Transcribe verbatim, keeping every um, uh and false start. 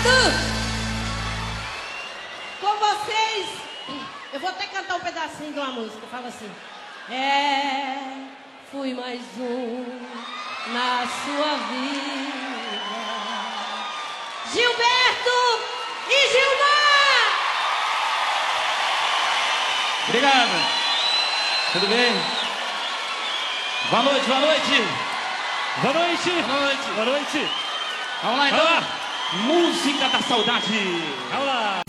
Gilberto! Com vocês, eu vou até cantar um pedacinho de uma música. Fala assim. É, fui mais um na sua vida. Gilberto e Gilmar! Obrigado. Tudo bem? Boa noite, boa noite. Boa noite. Boa noite. Boa noite. Vamos lá então. Vamos lá. Música da saudade. Vamos lá.